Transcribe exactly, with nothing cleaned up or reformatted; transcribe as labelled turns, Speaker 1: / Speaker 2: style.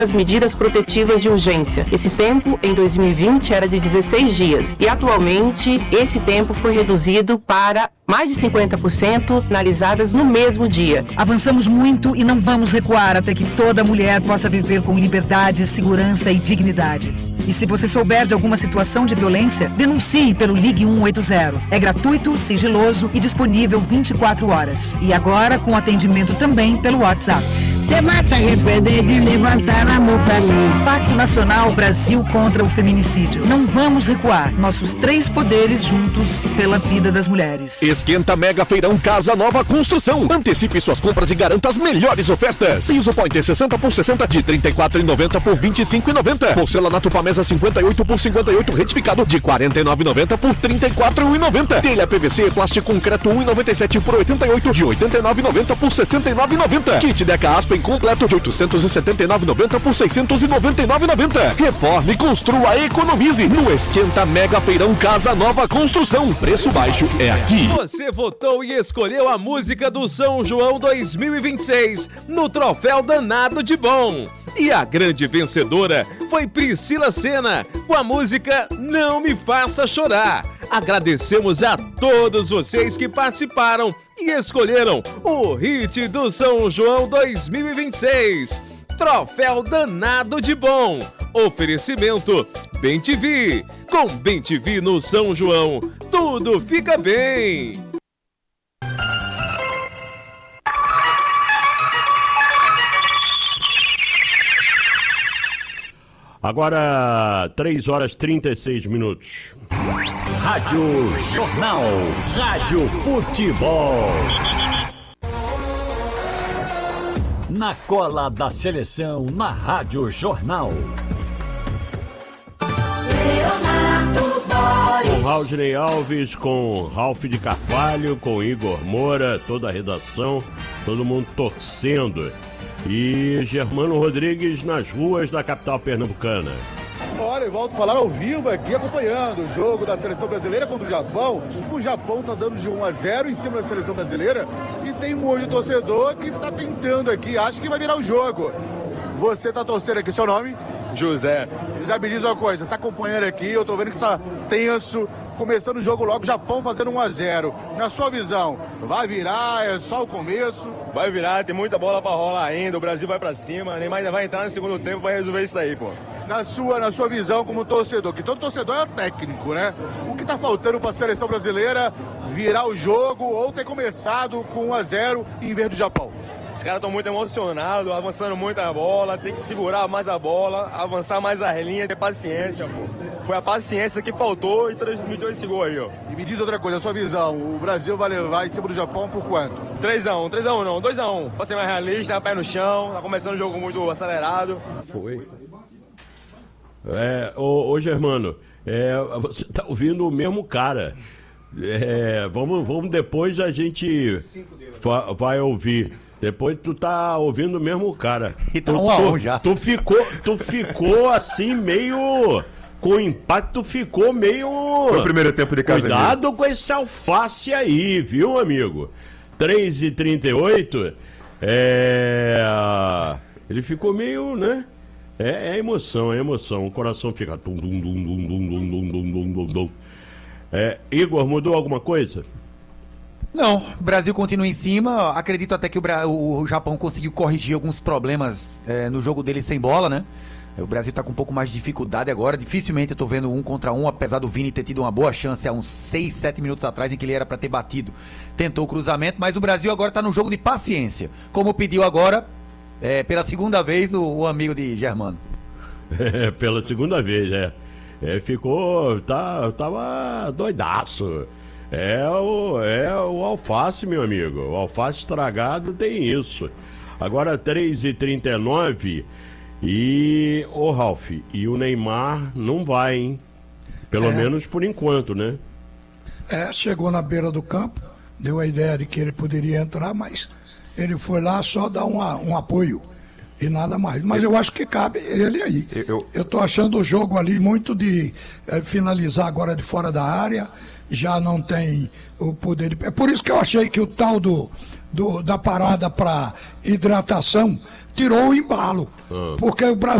Speaker 1: as medidas protetivas de urgência. Esse tempo, em dois mil e vinte, era de dezesseis dias e atualmente esse tempo foi reduzido para mais de cinquenta por cento finalizadas no mesmo dia.
Speaker 2: Avançamos muito e não vamos recuar até que toda mulher possa viver com liberdade, segurança e dignidade. E se você souber de alguma situação de violência, denuncie pelo Ligue um oito zero. É gratuito, sigiloso e disponível vinte e quatro horas. E agora com atendimento também pelo WhatsApp.
Speaker 3: Você vai se arrepender de levantar a mão pra mim.
Speaker 2: Pacto Nacional Brasil contra o Feminicídio. Não vamos recuar. Nossos três poderes juntos pela vida das mulheres.
Speaker 4: Esquenta Mega Feirão Casa Nova Construção. Antecipe suas compras e garanta as melhores ofertas. Piso Pointer sessenta por sessenta de trinta e quatro reais e noventa centavos por vinte e cinco reais e noventa centavos. Porcelanato Pamesa cinquenta e oito por cinquenta e oito retificado de quarenta e nove reais e noventa centavos por trinta e quatro reais e noventa centavos. Telha P V C plástico concreto um real e noventa e sete centavos por oitenta e oito de oitenta e nove reais e noventa centavos por sessenta e nove reais e noventa centavos. Kit Deca Aspen completo de oitocentos e setenta e nove reais e noventa centavos por seiscentos e noventa e nove reais e noventa centavos. Reforme, construa, economize no Esquenta Mega Feirão Casa Nova Construção. Preço baixo é aqui.
Speaker 5: Você votou e escolheu a música do São João dois mil e vinte e seis no Troféu Danado de Bom. E a grande vencedora foi Priscila Senna com a música Não Me Faça Chorar. Agradecemos a todos vocês que participaram e escolheram o hit do São João dois mil e vinte e seis. Troféu Danado de Bom. Oferecimento Bem T V. Com Bem T V no São João, tudo fica bem.
Speaker 6: Agora, três horas e trinta e seis minutos.
Speaker 7: Rádio Jornal. Rádio Futebol. Na cola da seleção, na Rádio Jornal.
Speaker 6: Com Raulney Alves, com Ralf de Carvalho, com Igor Moura, toda a redação, todo mundo torcendo. E Germano Rodrigues nas ruas da capital pernambucana.
Speaker 8: Olha, eu volto a falar ao vivo aqui, acompanhando o jogo da seleção brasileira contra o Japão. O Japão tá dando de um a zero em cima da seleção brasileira e tem muito torcedor que tá tentando aqui, acha que vai virar o jogo. Você tá torcendo aqui, seu nome?
Speaker 9: José.
Speaker 8: José, me diz uma coisa, você tá acompanhando aqui, eu tô vendo que está tenso, começando o jogo logo, Japão fazendo um a zero. Na sua visão, vai virar, é só o começo?
Speaker 9: Vai virar, tem muita bola pra rolar ainda, o Brasil vai pra cima, Neymar ainda vai entrar no segundo tempo, vai resolver isso aí, pô.
Speaker 8: Na sua, na sua visão como torcedor, que todo torcedor é técnico, né? O que tá faltando pra seleção brasileira virar o jogo ou ter começado com um a zero em vez do Japão?
Speaker 9: Os caras estão muito emocionados, avançando muito a bola, tem que segurar mais a bola, avançar mais a linha, ter paciência, pô. Foi a paciência que faltou e transmitiu esse gol aí, ó.
Speaker 8: E me diz outra coisa, a sua visão, o Brasil vai levar em cima do Japão por quanto?
Speaker 9: três a um, três a um não, dois a um. Pra ser mais realista, pé no chão, tá começando o jogo muito acelerado.
Speaker 6: Foi. É, ô, ô Germano, é, você tá ouvindo o mesmo cara. É, vamos, vamos depois a gente va- vai ouvir. Depois tu tá ouvindo o mesmo cara.
Speaker 10: E tá
Speaker 6: tu,
Speaker 10: um a um
Speaker 6: tu,
Speaker 10: já.
Speaker 6: Tu ficou, tu ficou assim meio... Com impacto ficou meio...
Speaker 11: Foi o primeiro tempo de casa.
Speaker 6: Cuidado com esse alface aí, viu, amigo? três e trinta e oito. É... Ele ficou meio, né? É, é emoção, é emoção. O coração fica... Dum, dum, dum, dum, dum, dum, dum, dum, dum, dum. É, Igor, mudou alguma coisa?
Speaker 10: Não, o Brasil continua em cima. Acredito até que o, Bra... o Japão conseguiu corrigir alguns problemas é, no jogo dele sem bola, né? O Brasil tá com um pouco mais de dificuldade agora. Dificilmente eu tô vendo um contra um, apesar do Vini ter tido uma boa chance há uns seis, sete minutos atrás, em que ele era para ter batido. Tentou o cruzamento, mas o Brasil agora tá no jogo de paciência. Como pediu agora, é, pela segunda vez, o, o amigo de Germano.
Speaker 6: É, pela segunda vez, é. é ficou... Tá, tava doidaço. É o, é o alface, meu amigo. O alface estragado tem isso. Agora três e trinta e nove... E, ô Ralf, e o Neymar não vai, hein? Pelo é. menos por enquanto, né?
Speaker 12: É, chegou na beira do campo, deu a ideia de que ele poderia entrar, mas ele foi lá só dar uma, um apoio e nada mais. Mas eu acho que cabe ele aí. Eu, eu tô achando o jogo ali muito de é, finalizar agora de fora da área, já não tem o poder de... É por isso que eu achei que o tal do, do, da parada para hidratação tirou o embalo. Porque o Brasil